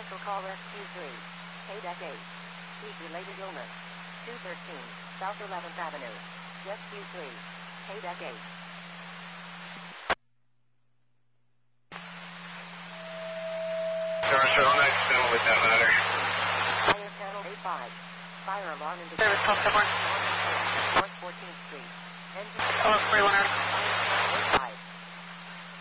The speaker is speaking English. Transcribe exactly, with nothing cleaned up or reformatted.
Special call Rescue three. K-Deck eight. Heat-related illness. two thirteen, South eleventh Avenue. Rescue three. K-Deck eight. Service zero nine, still with that matter. Fire channel eight five. Fire alarm indicator. Service call somewhere. North fourteenth Street. Engine. Oh, three one zero.